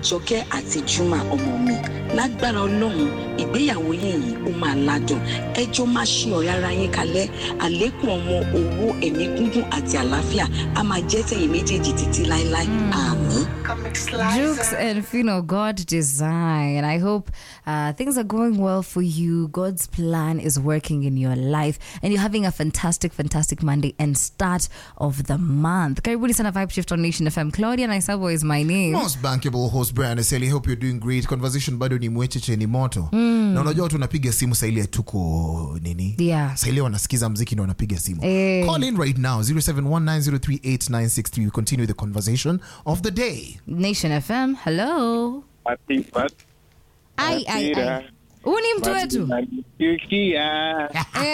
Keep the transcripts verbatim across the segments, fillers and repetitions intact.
Àjọkẹ́ àti Juma ọmọ mi. Lágbára Ọlọ́run, ìgbéyàwó yín yìí ó máa ládùn. Ẹ jọ̀ọ́ máa ṣe ọ̀rẹ́ ara yín kalẹ̀. Àlékún ọmọ, owó, ẹ̀mí gígùn àti àlàáfíà á máa jẹ́ tẹ̀yin méjèèjì títí láéláé. Àmín. Jukes and Fino, God design. I hope uh, things are going well for you. God's plan is working in your life, and you're having a fantastic, fantastic Monday and start of the month. Karibuni sana Vibe Shift on Nation F M. Claudia Naisabo is my name. Most bankable host Brian Aseli. Hope you're doing great. Conversation bado ni mwecheche ni moto. Mm. Na unajua watu wanapiga simu saa ile tuko nini? Yeah. Saa ile wanasikiza muziki na wanapiga simu. Eh. Call in right now zero seven one nine zero three eight nine six three. We continue the conversation of the day. Nation F M. Hello. Pati, pati. Ai ai ai. Uni mtu wetu. Chukia.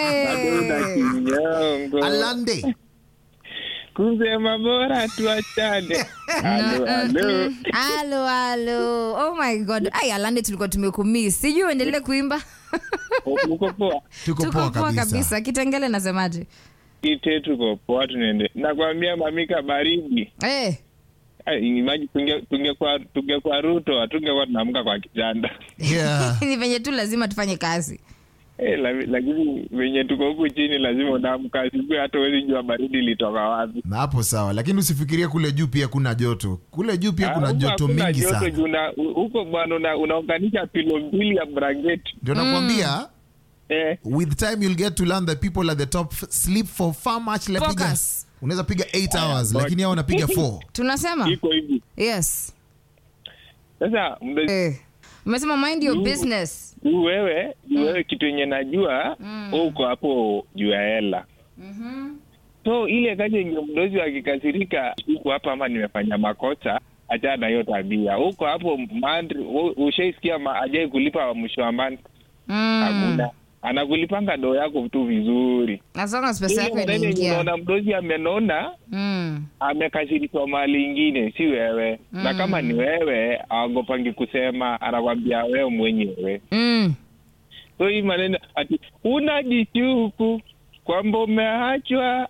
Hey. Alande. Kusema bora tuachane. Halo, halo. Halo, halo. Oh my God. Ai, Alande tulikuwa tumekumiss. Sijui uendelee kuimba. Uko poa? Tuko Tuko poa poa kabisa. kabisa. Kitengele nasemaje? Kite tuko poa tunaende. Nakwambia mamika baridi. Eh. Ai, imagine tunge tungekuwa tungekuwa Ruto, tungekuwa tunaamka kwa kitanda. Yeah. Ni venye tu lazima tufanye kazi. Eh, lakini wenye tuko huku chini lazima unaamka, sijui hata wewe jua baridi litoka wapi. Na hapo sawa, lakini usifikirie kule juu pia kuna joto. Kule juu pia kuna joto mingi sana. Huko bwana unaunganisha pilo mbili ya blanketi. Ndio nakwambia. Eh. With time you'll get to learn that people at the top sleep for far much less. Focus. Unaweza piga eight hours lakini hao wanapiga four. Tunasema? Iko hivi. Yes. Sasa Eh. Umesema mind your business. Wewe, wewe kitu yenye najua uko hapo juu ya hela. Mhm. So ile kaje yenye mdozi akikasirika huko hapa ama nimefanya makosa, acha na hiyo tabia. Huko hapo mandri ushaisikia ajai kulipa mwisho wa month. Mm. Hakuna. Anakulipanga doo yako tu vizuri. As long as pesa yako inaingia. Unaona mdozi amenona, mm. amekasirishwa mali ingine, si wewe. Mm. Na kama ni wewe, agopangi kusema, anakwambia wewe mwenyewe. Mm. So hii maneno ati unajishuku kwamba umeachwa.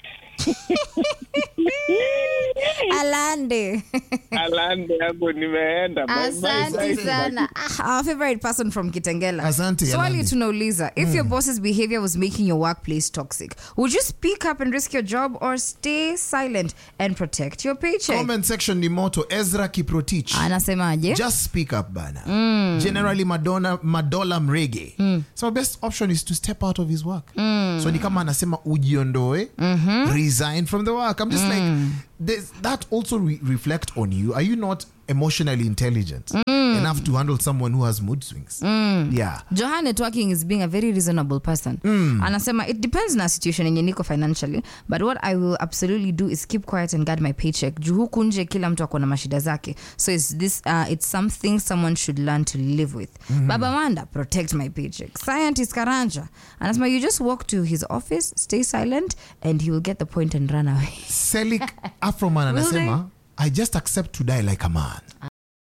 Alande. Alande hapo nimeenda. Asante sana. Ah, our favorite person from Kitengela. Asante. Swali tunauliza, if mm. your boss's behavior was making your workplace toxic, would you speak up and risk your job or stay silent and protect your paycheck? Comment section ni moto. Ezra Kiprotich. Anasemaje? Just speak up bana. Mm. Generally Madonna Madola Mrege. Mm. So best option is to step out of his work. Mm. So ni kama anasema ujiondoe, mm-hmm. resign from the work. I'm just mm. like, does that also re- reflect on you? Are you not emotionally intelligent mm. enough to handle someone who has mood swings? Mm. Yeah. Johan Networking is being a very reasonable person. Mm. Anasema, it depends na situation yenye niko financially, but what I will absolutely do is keep quiet and guard my paycheck. Juu huku nje kila mtu akona mashida zake. So it's this uh, it's something someone should learn to live with. Mm. Baba Wanda, protect my paycheck. Scientist Karanja anasema, you just walk to his office, stay silent, and he will get the point and run away. Selik Afroman anasema, I just accept to die like a man.